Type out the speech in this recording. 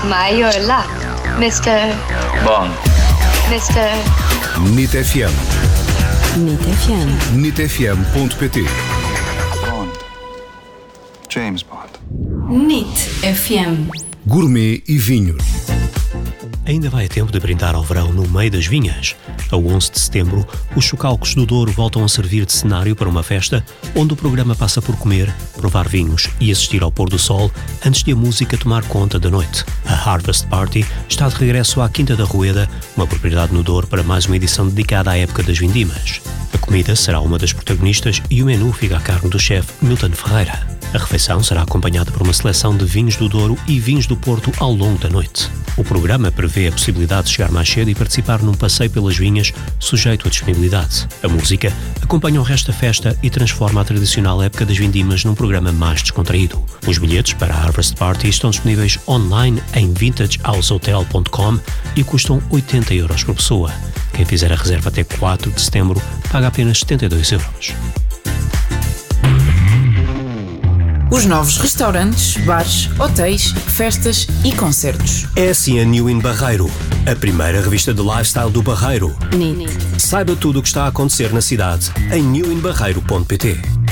My or luck, Mr. Bond. Mr. NIT FM. NIT FM. NITfm.pt. Bond. James Bond. NIT FM. Gourmet e vinhos. Ainda vai a tempo de brindar ao verão no meio das vinhas. A 11 de setembro, os Chocalcos do Douro voltam a servir de cenário para uma festa onde o programa passa por comer, provar vinhos e assistir ao pôr do sol antes de a música tomar conta da noite. A Harvest Party está de regresso à Quinta da Rueda, uma propriedade no Douro, para mais uma edição dedicada à época das vindimas. A comida será uma das protagonistas e o menu fica a cargo do chefe Milton Ferreira. A refeição será acompanhada por uma seleção de vinhos do Douro e vinhos do Porto ao longo da noite. O programa prevê a possibilidade de chegar mais cedo e participar num passeio pelas vinhas, sujeito à disponibilidade. A música acompanha o resto da festa e transforma a tradicional época das vindimas num programa mais descontraído. Os bilhetes para a Harvest Party estão disponíveis online em vintagehousehotel.com e custam 80 € por pessoa. Quem fizer a reserva até 4 de setembro paga apenas 72 €. Os novos restaurantes, bares, hotéis, festas e concertos. É assim a New in Barreiro, a primeira revista de lifestyle do Barreiro. NIT. Saiba tudo o que está a acontecer na cidade em newinbarreiro.pt.